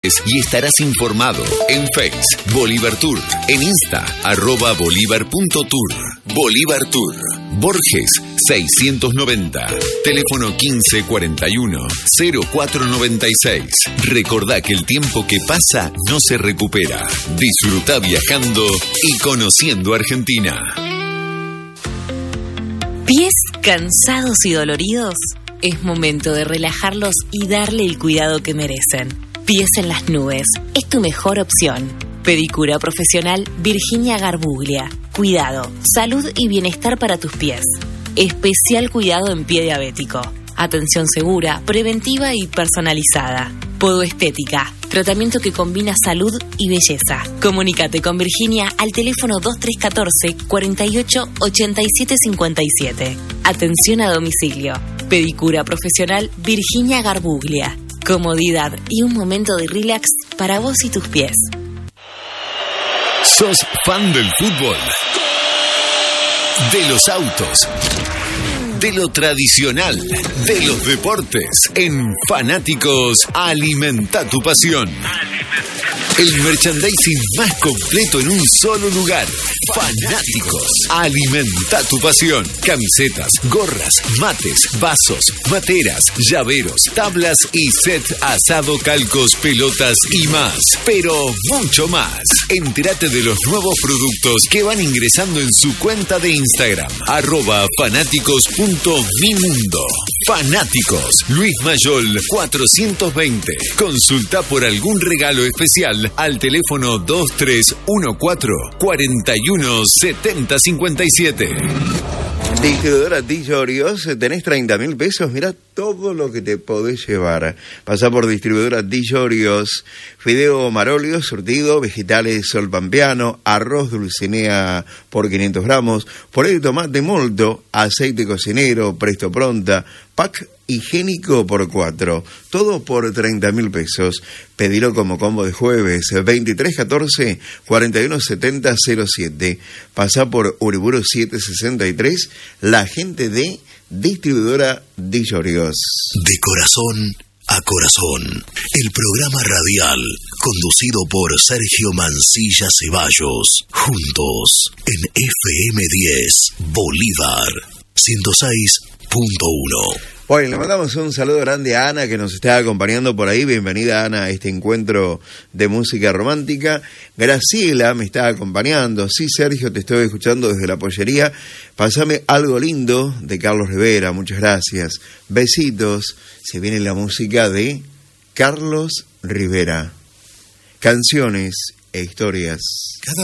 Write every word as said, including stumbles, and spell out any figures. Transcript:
y estarás informado. En Face, Bolívar Tour. En Insta, arroba bolívar punto tour. Bolívar Tour. Borges seiscientos noventa. Teléfono quince cuarenta y uno cero cuatro noventa y seis. Recordá que el tiempo que pasa no se recupera. Disfruta viajando y conociendo Argentina. ¿Pies cansados y doloridos? Es momento de relajarlos y darle el cuidado que merecen. Pies en las nubes es tu mejor opción. Pedicura profesional Virginia Garbuglia. Cuidado, salud y bienestar para tus pies. Especial cuidado en pie diabético. Atención segura, preventiva y personalizada. Podoestética. Tratamiento que combina salud y belleza. Comunícate con Virginia al teléfono dos tres uno cuatro, cuarenta y ocho, ochenta y siete cincuenta y siete. Atención a domicilio. Pedicura profesional Virginia Garbuglia. Comodidad y un momento de relax para vos y tus pies. ¿Sos fan del fútbol? De los autos. De lo tradicional, de los deportes. En Fanáticos, alimenta tu pasión. El merchandising más completo en un solo lugar. Fanáticos, alimenta tu pasión. Camisetas, gorras, mates, vasos, materas, llaveros, tablas y set asado, calcos, pelotas y más. Pero mucho más. Entérate de los nuevos productos que van ingresando en su cuenta de Instagram. Arroba fanáticos punto mi mundo. Fanáticos, Luis Mayol cuatrocientos veinte. Consulta por algún regalo especial al teléfono dos tres uno cuatro, cuarenta y uno, setenta cincuenta y siete. Distribuidora Di Llorios, tenés treinta mil pesos, mirá todo lo que te podés llevar. Pasá por Distribuidora Di Llorios, fideo Marolio, surtido, vegetales sol pampeano, arroz dulcinea por quinientos gramos, puré de tomate molto, aceite cocinero, presto pronta, pack higiénico por cuatro, todo por treinta mil pesos. Pedilo como combo de jueves, veintitrés catorce, cuarenta y uno setenta cero siete. Pasá por Uriburu setecientos sesenta y tres, la gente de Distribuidora Di Llorios. De corazón a corazón, el programa radial conducido por Sergio Mancilla Ceballos, juntos en F M diez, Bolívar ciento seis punto uno. Bueno, le mandamos un saludo grande a Ana, que nos está acompañando por ahí. Bienvenida, Ana, a este encuentro de música romántica. Graciela me está acompañando. Sí, Sergio, te estoy escuchando desde la pollería. Pásame algo lindo de Carlos Rivera. Muchas gracias. Besitos. Se viene la música de Carlos Rivera. Canciones e historias.